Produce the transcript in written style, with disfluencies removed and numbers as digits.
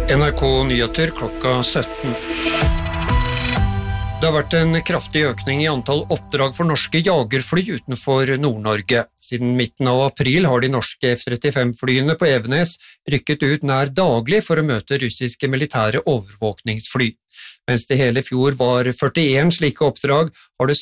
NRK Nyheter klokka 17. Det har vært en kraftig økning i antall oppdrag for norske jagerfly utenfor Nord-Norge. Siden midten av april har de norske F-35-flyene på Evenes rykket ut nær daglig for å møte russiske militære overvåkningsfly. Mens det hele fjor var 41 slike oppdrag, har det